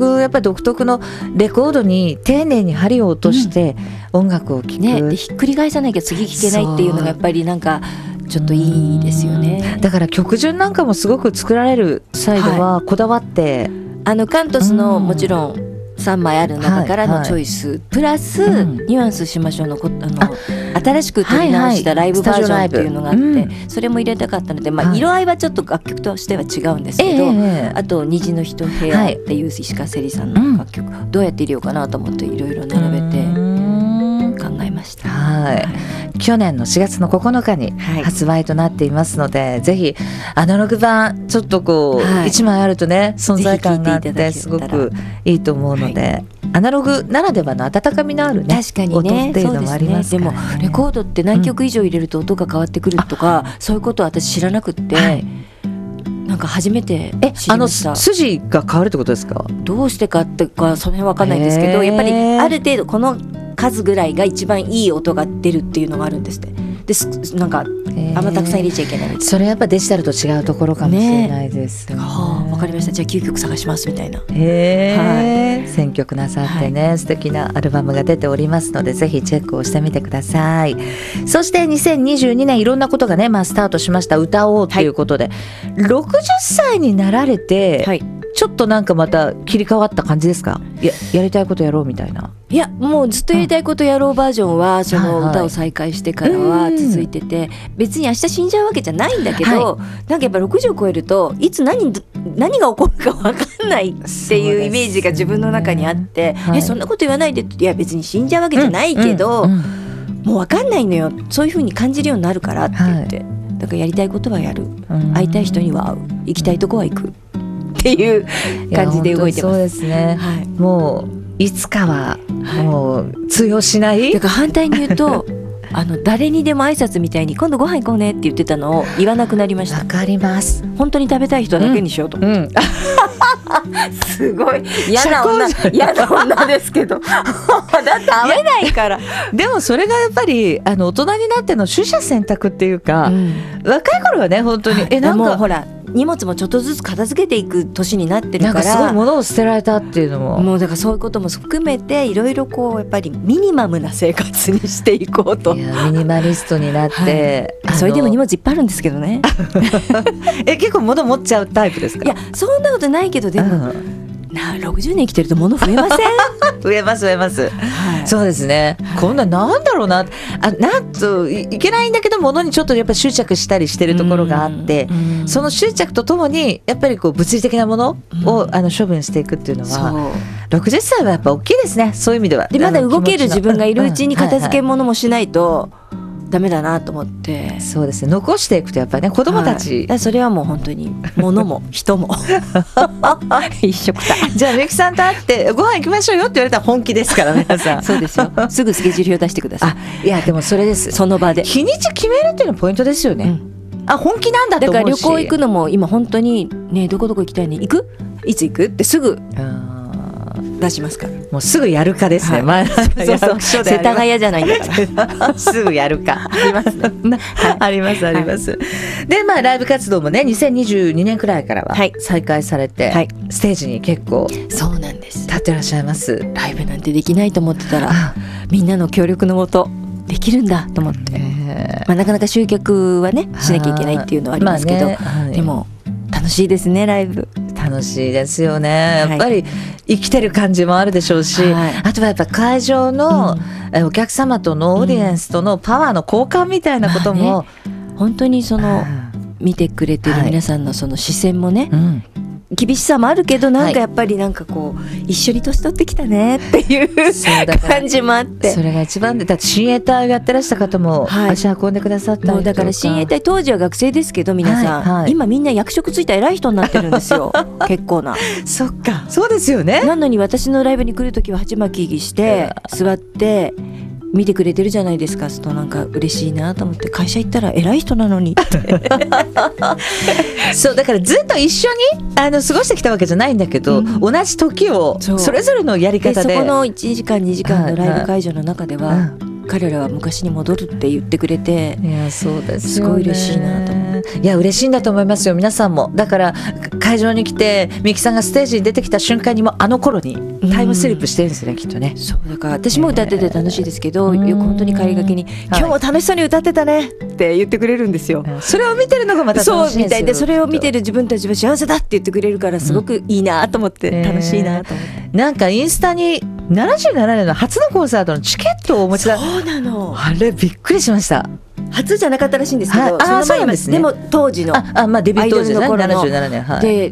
グやっぱり独特のレコードに丁寧に針を落として音楽を聴く、 ね、でひっくり返さなきゃ次聴けないっていうのがやっぱりなんかちょっといいですよね。 だから曲順なんかもすごく作られる際ではこだわって、 カントスのもちろん3枚ある中からのチョイス、プラスニュアンスしましょうの新しく撮り直したライブバージョンっていうのがあって、それも入れたかったので、色合いはちょっと楽曲としては違うんですけど、あと虹の一部屋っていう石川せりさんの楽曲、どうやって入れようかなと思っていろいろ並べて考えました。 去年の4月の9日に発売となっていますので、ぜひアナログ版ちょっとこう1枚あるとね、存在感があってすごくいいと思うので、アナログならではの温かみのあるね、 確かに音ね、 っていうのもありますからね。 でもレコードって何曲以上入れると音が変わってくるとか、そういうことは私知らなくって、なんか初めて知りました。 筋が変わるってことですか？ どうしてかってかその辺わかんないんですけど、やっぱりある程度この数ぐらいが一番いい音が出るっていうのがあるんですって。でなんかあんまたくさん入れちゃいけないみたいな。 それやっぱデジタルと違うところかもしれないですね。 わかりました。じゃあ9曲探しますみたいな。 選曲なさってね、素敵なアルバムが出ておりますので、ぜひチェックをしてみてください。そして2022年いろんなことがね、スタートしました。歌おうということで、60歳になられて、ちょっとなんかまた切り替わった感じですか？やりたいことやろうみたいな。 いや、もうずっとやりたいことやろうバージョンはその歌を再開してからは続いてて、別に明日死んじゃうわけじゃないんだけど、なんかやっぱ60を超えるといつ何が起こるか分かんないっていうイメージが自分の中にあって、そんなこと言わないでって、いや別に死んじゃうわけじゃないけど、もう分かんないのよ、そういう風に感じるようになるからって言って、だからやりたいことはやる、会いたい人には会う、行きたいとこは行くっていう感じで動いてます。 そうですね、もういつかはもう通用しない。 だから反対に言うと誰にでも挨拶みたいに今度ご飯行こうねって言ってたのを言わなくなりました。 わかります。 本当に食べたい人だけにしようと思って、すごい嫌な女ですけどだって会えないからでもそれがやっぱり大人になっての取捨選択っていうか、若い頃はね本当になんかもうほら荷物もちょっとずつ片付けていく年になってるから、 なんかすごい物を捨てられたっていうのもうだからそういうことも含めていろいろこうやっぱりミニマムな生活にしていこうと。 いやミニマリストになって、 それでも荷物いっぱいあるんですけどね結構物持っちゃうタイプですか？ いやそんなことないけど、でも、60年生きてると物増えません？ 増えます、そうですね、こんなんだろうな、なんといけないんだけど物にちょっとやっぱり執着したりしてるところがあって、その執着とともにやっぱりこう物理的なものを処分していくっていうのは、60歳はやっぱ大きいですね、そういう意味では。 でまだ動ける自分がいるうちに片付け物もしないとダメだなと思って、 そうですね、残していくとやっぱりね、子供たち、 それはもう本当に物も人も一緒くた。 じゃあみゆきさんと会ってご飯行きましょうよって言われたら本気ですから皆さんそうですよ、すぐスケジュール表出してください。 いやでもそれです、 その場で日にち決めるっていうのポイントですよね、本気なんだと思うし。 だから旅行行くのも今本当にね、どこどこ行きたいね、行く？いつ行く？ってすぐ出しますから。 もうすぐやるかですね、 世田谷じゃないんだからすぐやるかありますねあります。でライブ活動もね2022年くらいからは再開されて、ステージに結構そうなんです立ってらっしゃいます。 ライブなんてできないと思ってたらみんなの協力のもとできるんだと思って、なかなか集客はねしなきゃいけないっていうのはありますけど、でも楽しいですね、ライブ楽しいですよね、やっぱり生きてる感じもあるでしょうし、あとはやっぱ会場のお客様とのオーディエンスとのパワーの交換みたいなことも、 本当にその見てくれてる皆さんのその視線もね、厳しさもあるけどなんかやっぱりなんかこう一緒に年取ってきたねっていう感じもあって、 それが一番で、だって親衛隊をやってらした方も足運んでくださったりとか、 もうだから親衛隊当時は学生ですけど皆さん、今みんな役職ついた偉い人になってるんですよ結構な。 そっか、そうですよね。 なのに私のライブに来るときは鉢巻きして座って見てくれてるじゃないですか。するとなんか嬉しいなと思って、会社行ったら偉い人なのにそうだからずっと一緒に過ごしてきたわけじゃないんだけど、同じ時をそれぞれのやり方で、 そこの1時間2時間のライブ会場の中では、彼らは昔に戻るって言ってくれて、 いやそうですよね、すごい嬉しいなと思って。 いや嬉しいんだと思いますよ皆さんも。だから会場に来てみきさんがステージに出てきた瞬間にもあの頃にタイムスリップしてるんですね、きっとね。 そうだから私も歌ってて楽しいですけど、よく本当に帰りがけに今日も楽しそうに歌ってたねって言ってくれるんですよ。 それを見てるのがまた楽しいんですよ。 そうみたいで、それを見てる自分たちは幸せだって言ってくれるからすごくいいなと思って、楽しいなと思って、 なんかインスタに77年の初のコンサートのチケットをお持ちだ。 そうなの。 あれびっくりしました。 初じゃなかったらしいんですけど、 そうなんですね。 でも当時のまあデビュー当時ね、 アイドルの頃の 77年、はい、 で